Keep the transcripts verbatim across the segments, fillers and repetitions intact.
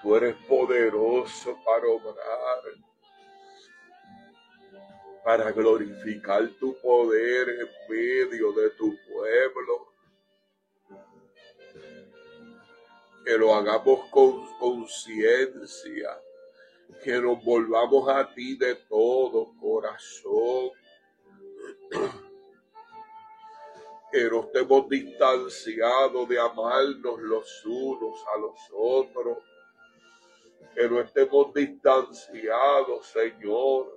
Tú eres poderoso para obrar, para glorificar tu poder en medio de tu pueblo. Que lo hagamos con conciencia, que nos volvamos a ti de todo corazón, que no estemos distanciados de amarnos los unos a los otros, que no estemos distanciados, Señor,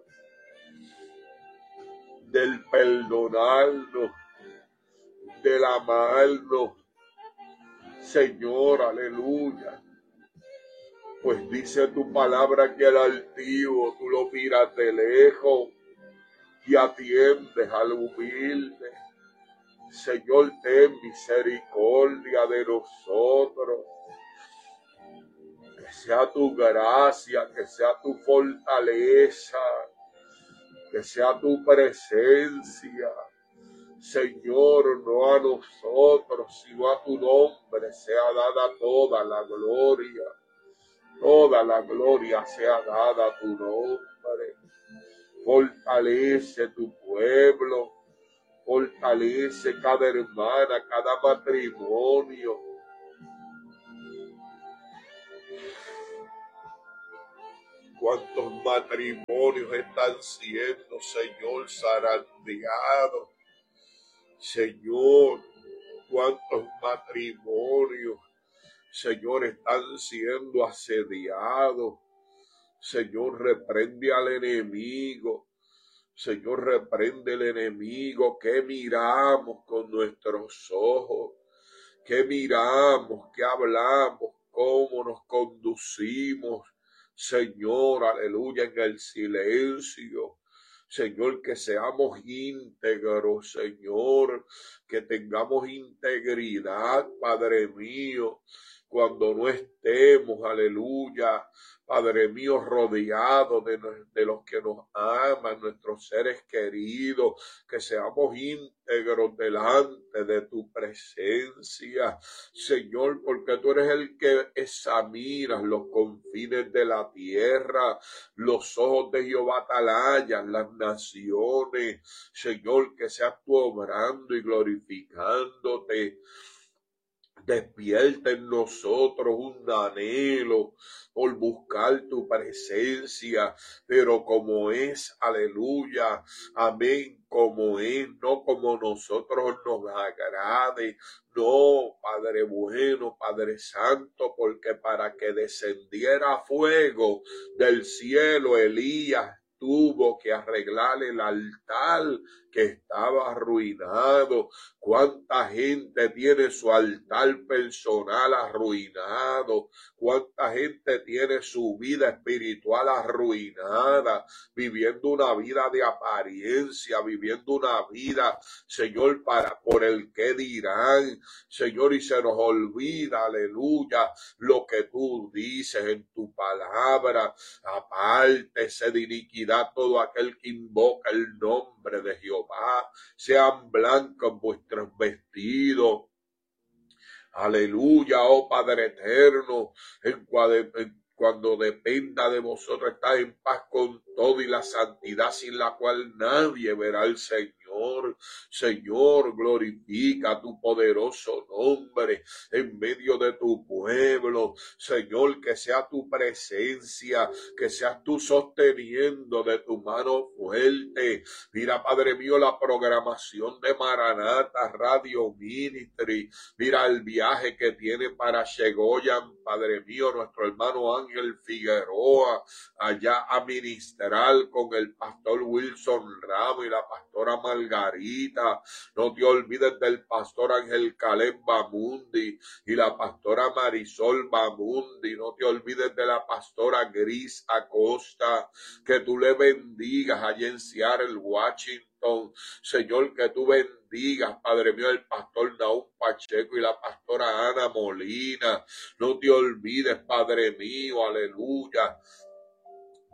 del perdonarnos, del amarnos, Señor, aleluya. Pues dice tu palabra que al altivo tú lo miras de lejos y atiendes al humilde. Señor, ten misericordia de nosotros. Que sea tu gracia, que sea tu fortaleza, que sea tu presencia. Señor, no a nosotros, sino a tu nombre sea dada toda la gloria. Toda la gloria sea dada a tu nombre. Fortalece tu pueblo. Fortalece cada hermana, cada matrimonio. Cuántos matrimonios están siendo, Señor, zarandeados. Señor, cuántos matrimonios, Señor, están siendo asediados. Señor, reprende al enemigo. Señor, reprende el enemigo. Que miramos con nuestros ojos, que miramos, que hablamos, cómo nos conducimos. Señor, aleluya, en el silencio. Señor, que seamos íntegros, Señor, que tengamos integridad, Padre mío, cuando no estemos, aleluya, Padre mío, rodeados de, de los que nos aman, nuestros seres queridos, que seamos íntegros delante de tu presencia, Señor, porque tú eres el que examinas los confines de la tierra, los ojos de Jehová atalayan las naciones, Señor, que seas tú obrando y glorificándote. Despierta en nosotros un anhelo por buscar tu presencia, pero como es, aleluya, amén, como es, no como nosotros nos agrade, no, Padre bueno, Padre santo, porque para que descendiera fuego del cielo, Elías tuvo que arreglar el altar que estaba arruinado. Cuánta gente tiene su altar personal arruinado, cuánta gente tiene su vida espiritual arruinada, viviendo una vida de apariencia, viviendo una vida, Señor, para por el que dirán, Señor, y se nos olvida, aleluya, lo que tú dices en tu palabra. Apártese de iniquidad todo aquel que invoca el nombre de Jehová, sean blancos vuestros vestidos. Aleluya, oh Padre eterno, en cuando dependa de vosotros, estar en paz con todo y la santidad sin la cual nadie verá al Señor. Señor, glorifica tu poderoso nombre en medio de tu pueblo. Señor, que sea tu presencia, que seas tú sosteniendo de tu mano fuerte. Mira, Padre mío, la programación de Maranata Radio Ministry. Mira el viaje que tiene para Shegoyan, Padre mío, nuestro hermano Ángel Figueroa, allá a ministrar con el pastor Wilson Ramos y la pastora Margarita. No te olvides del pastor Ángel Caleb Bamundi y la pastora Marisol Bamundi. No te olvides de la pastora Gris Acosta. Que tú le bendigas allá en Seattle, Washington. Señor, que tú bendigas, Padre mío, el pastor Naúm Pacheco y la pastora Ana Molina. No te olvides, Padre mío, aleluya,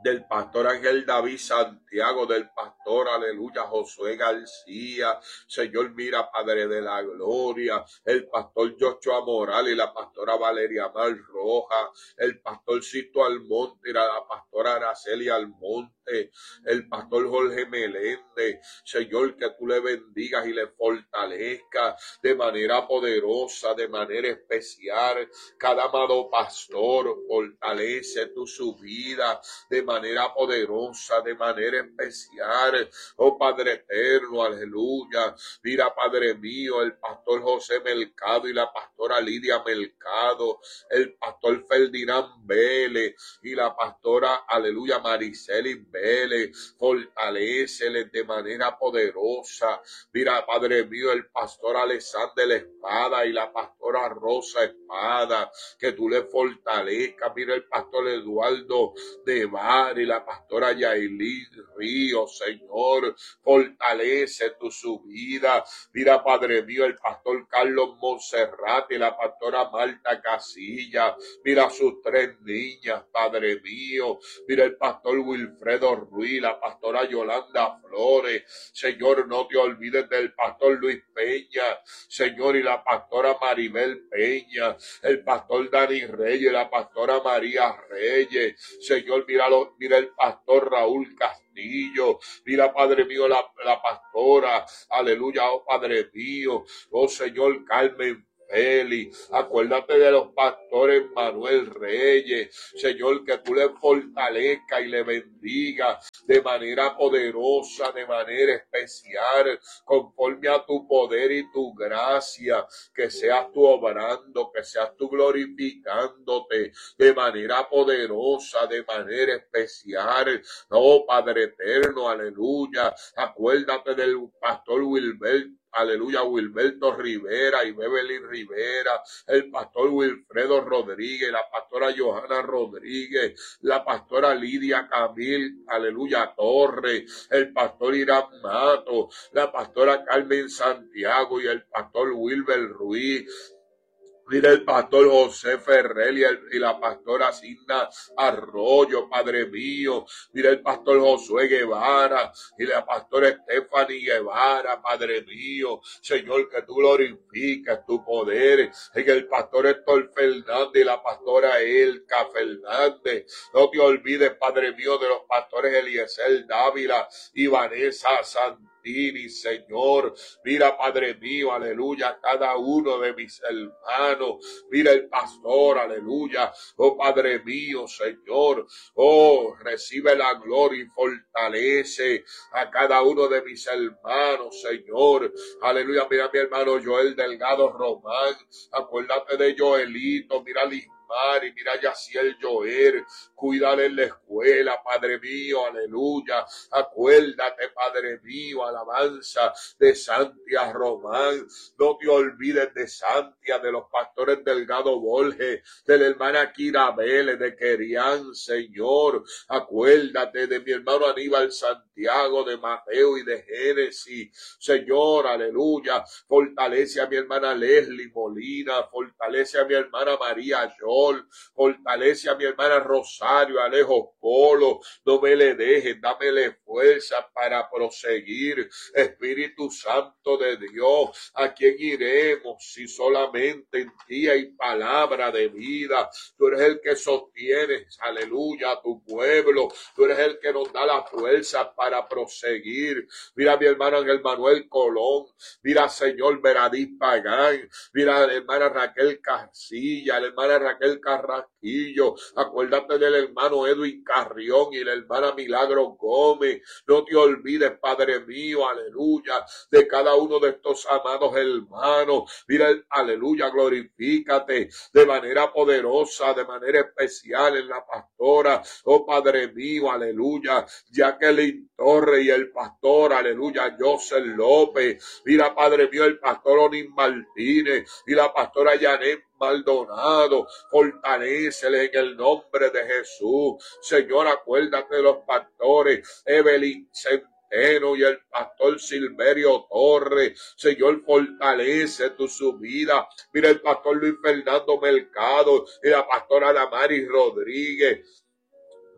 del pastor Ángel David Santiago, del pastor, aleluya, Josué García, Señor, mira, Padre de la Gloria, el pastor Joshua Morales y la pastora Valeria Mar Roja, el pastor Sisto Almonte y la pastora Araceli Almonte, el pastor Jorge Meléndez, Señor, que tú le bendigas y le fortalezcas de manera poderosa, de manera especial, cada amado pastor, fortalece tu su vida de manera poderosa, de manera especial, oh Padre eterno, aleluya. Mira, Padre mío, el pastor José Mercado y la pastora Lidia Mercado, el pastor Ferdinand Vélez y la pastora, aleluya, Mariceli Vélez, fortaléceles de manera poderosa. Mira, Padre mío, el pastor Alexander Espada y la pastora Rosa Espada, que tú le fortalezcas. Mira, el pastor Eduardo de Bar y la pastora Yailin Ríos, Señor, fortalece tu subida. Mira, Padre mío, el pastor Carlos Monserrat y la pastora Marta Casilla, mira sus tres niñas, Padre mío, mira el pastor Wilfredo Ruiz, la pastora Yolanda Flores, Señor, no te olvides del pastor Luis Peña, Señor, y la pastora Maribel Peña, el pastor Dani Reyes y la pastora María Reyes, Señor, míralo, mira el pastor Raúl Castillo, mira, Padre mío, la, la pastora, aleluya, oh Padre mío, oh Señor, Carmen Félix, acuérdate de los pastores Manuel Reyes, Señor, que tú le fortalezcas y le bendigas de manera poderosa, de manera especial, conforme a tu poder y tu gracia, que seas tú obrando, que seas tú glorificándote de manera poderosa, de manera especial. Oh Padre eterno, aleluya, acuérdate del pastor Wilbert, aleluya, Wilberto Rivera y Beverly Rivera, el pastor Wilfredo Rodríguez, la pastora Johanna Rodríguez, la pastora Lidia Camil, aleluya, Torres, el pastor Irán Mato, la pastora Carmen Santiago y el pastor Wilber Ruiz. Mira el pastor José Ferrer y, el, y la pastora Signa Arroyo, Padre mío. Mira el pastor Josué Guevara y la pastora Stephanie Guevara, Padre mío. Señor, que tú glorifiques tu poder. En el pastor Héctor Fernández y la pastora Elka Fernández. No te olvides, Padre mío, de los pastores Eliezer Dávila y Vanessa Santos. Señor, mira, Padre mío, aleluya, cada uno de mis hermanos, mira el pastor, aleluya, oh Padre mío, Señor, oh, recibe la gloria y fortalece a cada uno de mis hermanos, Señor, aleluya, mira mi hermano Joel Delgado Román, acuérdate de Joelito, mira y mira Yaciel Joel, cuídale en la escuela, Padre mío, aleluya, acuérdate, Padre mío, alabanza de Santia Román, no te olvides de Santia, de los pastores Delgado Borges, de la hermana Kira Vélez, de Querián, Señor, acuérdate de mi hermano Aníbal Santiago, de Mateo y de Génesis, Señor, aleluya, fortalece a mi hermana Leslie Molina, fortalece a mi hermana María Yo, fortalece a mi hermana Rosario Alejo Polo, no me le dejes, dámele fuerza para proseguir. Espíritu Santo de Dios, ¿a quién iremos si solamente en ti hay palabra de vida? Tú eres el que sostiene, aleluya, a tu pueblo, tú eres el que nos da la fuerza para proseguir. Mira a mi hermano Ángel Manuel Colón, mira Señor Veradís Pagán, mira a la hermana Raquel Casilla, la hermana Raquel Carrasquillo, acuérdate del hermano Edwin Carrión y la hermana Milagro Gómez, no te olvides, Padre mío, aleluya, de cada uno de estos amados hermanos, mira, aleluya, glorifícate de manera poderosa, de manera especial en la pastora, oh Padre mío, aleluya, Jacqueline Torre y el pastor, aleluya, José López, mira, Padre mío, el pastor Onin Martínez y la pastora Janet Maldonado, fortaléceles en el nombre de Jesús. Señor, acuérdate de los pastores Evelyn Centeno y el pastor Silverio Torres. Señor, fortalece tu subida. Mira el pastor Luis Fernando Mercado y la pastora Damaris Rodríguez.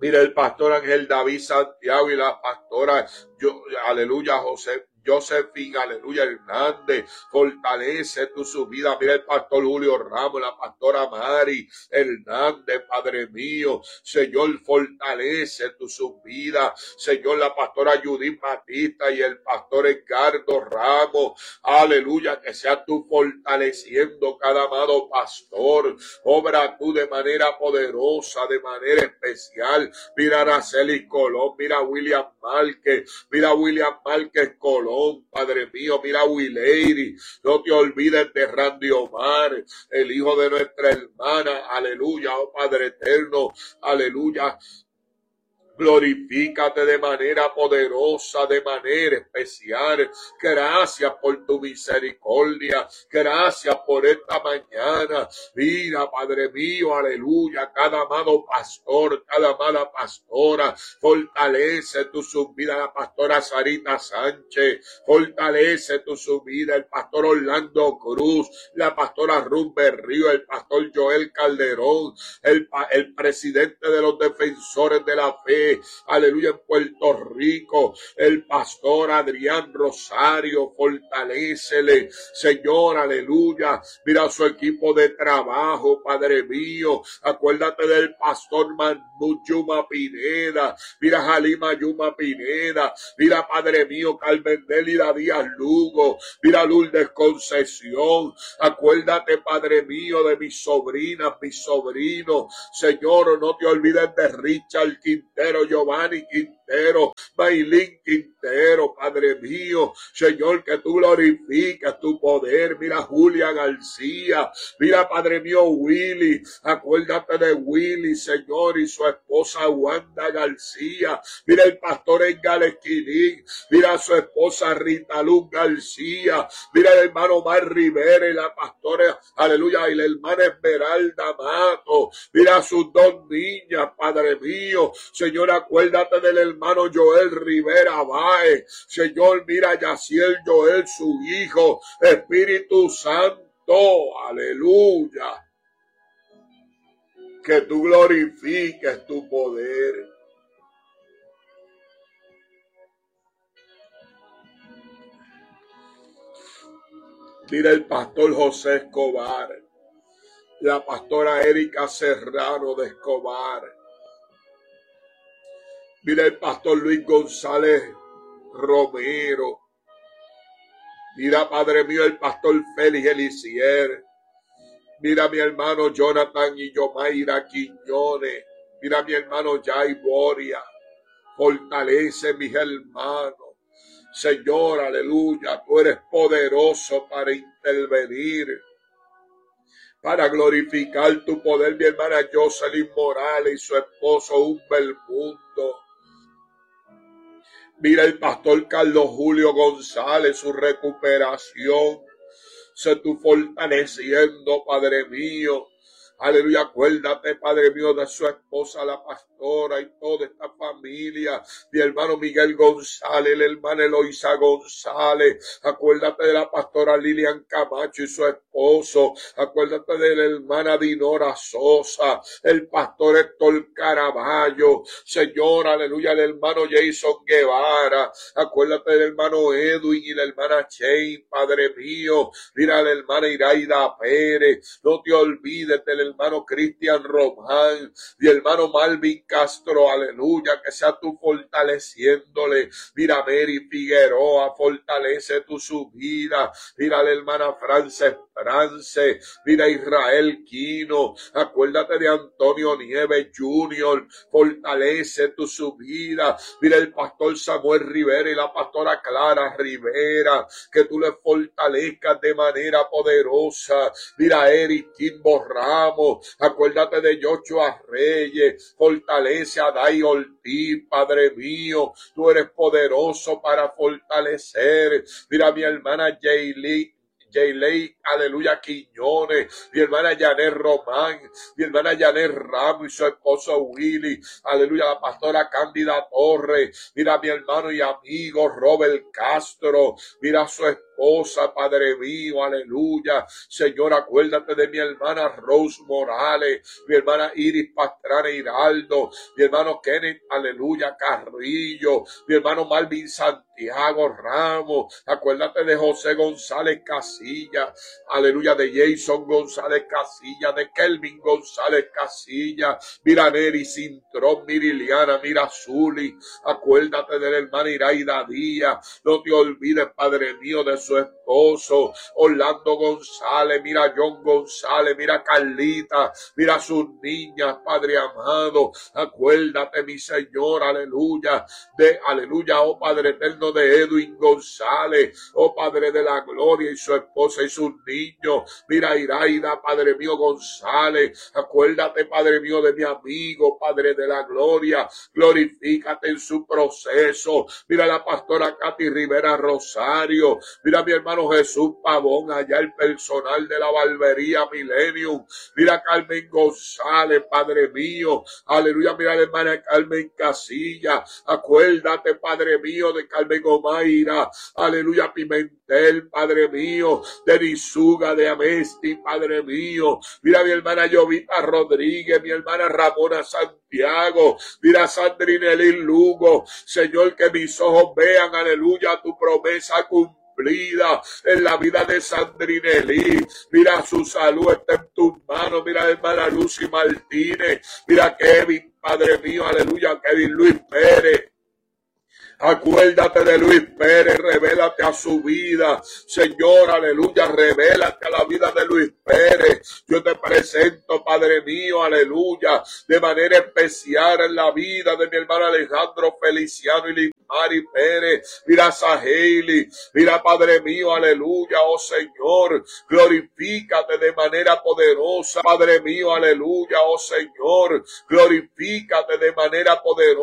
Mira el pastor Ángel David Santiago y la pastora, yo, aleluya, José. Josefina, aleluya, Hernández, fortalece tu su vida. Mira el pastor Julio Ramos, la pastora Mari Hernández, Padre mío, Señor, fortalece tu su vida. Señor, la pastora Judith Batista y el pastor Edgardo Ramos, aleluya, que sea tú fortaleciendo cada amado pastor. Obra tú de manera poderosa, de manera especial. Mira a Araceli Colón, mira a William Márquez, mira a William Márquez Colón, Padre mío, mira a Wileiri, no te olvides de Randy Omar, el hijo de nuestra hermana, aleluya, oh Padre eterno, aleluya. Glorifícate de manera poderosa, de manera especial. Gracias por tu misericordia. Gracias por esta mañana. Mira, Padre mío, aleluya. Cada amado pastor, cada amada pastora, fortalece tu subida. La pastora Sarita Sánchez, fortalece tu subida. El pastor Orlando Cruz, la pastora Ruth Berrío, el pastor Joel Calderón, el, el presidente de los defensores de la fe, aleluya, en Puerto Rico, el pastor Adrián Rosario, fortalécele, Señor, aleluya. Mira su equipo de trabajo, Padre mío, acuérdate del pastor Mahmoud Yuma Pineda, mira Halima Yuma Pineda, mira Padre mío, Carmen Délida Díaz Lugo, mira Lourdes Concesión, acuérdate Padre mío de mis sobrinas, mis sobrinos, Señor, no te olvides de Richard Quintero, Giovanni Quintero, Maylin Quintero, Padre mío, Señor, que tú glorificas tu poder. Mira Julia García, mira Padre mío Willy, acuérdate de Willy, Señor, y su esposa Wanda García, mira el pastor Edgar Esquilín, mira a su esposa Rita Luz García, mira el hermano Mar Rivera y la pastora, aleluya, y la hermana Esmeralda Mato, mira a sus dos niñas, Padre mío, Señor, acuérdate del hermano Joel Rivera Báez, Señor, mira a Yaciel Joel, su hijo, Espíritu Santo, aleluya, que tú glorifiques tu poder. Mira el pastor José Escobar, la pastora Erika Serrano de Escobar, mira el pastor Luis González Romero, mira Padre mío el pastor Félix Elisier, mira mi hermano Jonathan y Yomaira Quiñones, mira mi hermano Jay Boria, fortalece mis hermanos. Señor, aleluya, tú eres poderoso para intervenir, para glorificar tu poder. Mi hermana Jocelyn Morales y su esposo Humbert Mundo. Mira el pastor Carlos Julio González, su recuperación. Sé tú fortaleciendo, Padre mío. Aleluya, acuérdate, Padre mío, de su esposa, la pastora, y toda esta familia. Mi hermano Miguel González, la hermana Eloisa González. Acuérdate de la pastora Lilian Camacho y su esposo. Acuérdate de la hermana Dinora Sosa, el pastor Héctor Caraballo. Señor, aleluya, el hermano Jason Guevara. Acuérdate del hermano Edwin y la hermana Shane, Padre mío. Mira a la hermana Iraida Pérez. No te olvides del hermano Cristian Román y el hermano Malvin Castro, aleluya, que sea tú fortaleciéndole. Mira Mary Figueroa, fortalece tu su vida. Mira la hermana Frances France, mira Israel Quino, acuérdate de Antonio Nieves junior, fortalece tu su vida. Mira el pastor Samuel Rivera y la pastora Clara Rivera, que tú le fortalezcas de manera poderosa. Mira Eric Kimbo Ramos, acuérdate de Joshua Reyes, fortalece a Day Ortiz, Padre mío, tú eres poderoso para fortalecer. Mira mi hermana Jaylee Jayley, aleluya, Quiñones, mi hermana Janet Román, mi hermana Janet Ramos y su esposo Willy, aleluya, la pastora Cándida Torres, mira mi hermano y amigo Robert Castro, mira su esposo, esposa, Padre mío, aleluya. Señor, acuérdate de mi hermana Rose Morales, mi hermana Iris Pastrana Hiraldo, mi hermano Kenneth, aleluya, Carrillo, mi hermano Malvin Santiago Ramos, acuérdate de José González Casilla, aleluya, de Jason González Casilla, de Kelvin González Casilla, mira Neri Cintrón, mira Iliana, mira Zuli, acuérdate de la hermana Iraida Díaz, no te olvides, Padre mío, de su esposo, Orlando González, mira John González, mira Carlita, mira sus niñas, Padre amado, acuérdate, mi Señor, aleluya, de, aleluya, oh Padre eterno, de Edwin González, oh Padre de la gloria, y su esposa y sus niños, mira Iraida, Padre mío, González, acuérdate, Padre mío, de mi amigo, Padre de la gloria, glorifícate en su proceso, mira la pastora Katy Rivera Rosario, mira mi hermano Jesús Pavón, allá el personal de la barbería Millennium, mira Carmen González, Padre mío, aleluya, mira la hermana Carmen Casilla, acuérdate, Padre mío, de Carmen Omaira, aleluya, Pimentel, Padre mío, de Nisuga, de Amesti, Padre mío, mira mi hermana Jovita Rodríguez, mi hermana Ramona Santiago, mira Sandrinelín Lugo, Señor, que mis ojos vean, aleluya, tu promesa cumplida en la vida de Sandrinelí, mira su salud está en tus manos, mira hermana Lucy Martínez, mira Kevin, Padre mío, aleluya, Kevin Luis Pérez, acuérdate de Luis Pérez, revélate a su vida, Señor, aleluya, revélate a la vida de Luis Pérez. Yo te presento, Padre mío, aleluya, de manera especial en la vida de mi hermano Alejandro Feliciano y Mari Pérez, mira a Saheili, mira, Padre mío, aleluya, oh Señor, glorifícate de manera poderosa, Padre mío, aleluya, oh Señor, glorifícate de manera poderosa.